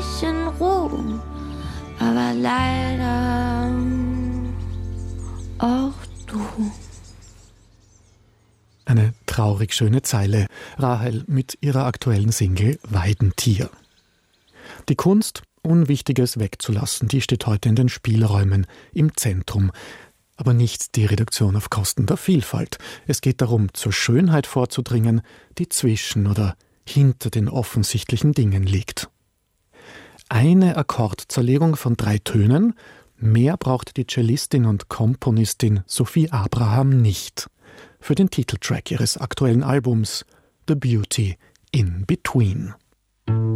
bisschen Ruhm, aber leider auch du. Eine traurig schöne Zeile, Rahel mit ihrer aktuellen Single Weidentier. Die Kunst, Unwichtiges wegzulassen, die steht heute in den Spielräumen im Zentrum. Aber nicht die Reduktion auf Kosten der Vielfalt. Es geht darum, zur Schönheit vorzudringen, die zwischen oder hinter den offensichtlichen Dingen liegt. Eine Akkordzerlegung von 3 Tönen, mehr braucht die Cellistin und Komponistin Sophie Abraham nicht. Für den Titeltrack ihres aktuellen Albums The Beauty in Between.